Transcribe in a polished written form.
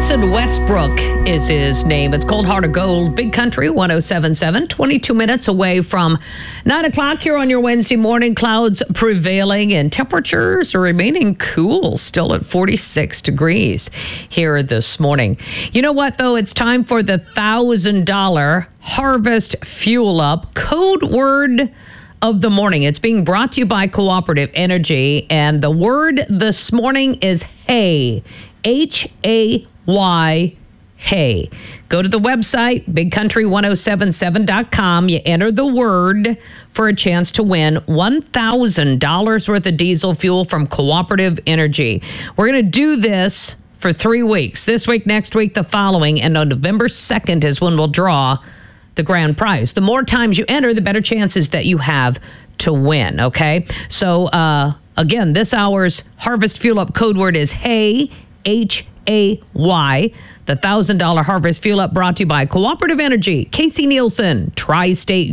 Hudson Westbrook is his name. It's Cold Heart of Gold, Big Country 107.7, 22 minutes away from 9 o'clock here on your Wednesday morning. Clouds prevailing and temperatures are remaining cool, still at 46 degrees here this morning. You know what, though? It's time for the $1,000 Harvest Fuel Up code word of the morning. It's being brought to you by Cooperative Energy, and the word this morning is hay. Hay. Hay. Go to the website, bigcountry1077.com. You enter the word for a chance to win $1,000 worth of diesel fuel from Cooperative Energy. We're going to do this for 3 weeks. This week, next week, the following, and on November 2nd is when we'll draw the grand prize. The more times you enter, the better chances that you have to win, okay? So, again, this hour's Harvest Fuel Up code word is hay, Hay. The $1,000 Harvest Fuel Up brought to you by Cooperative Energy, Casey Nielsen, Tri-State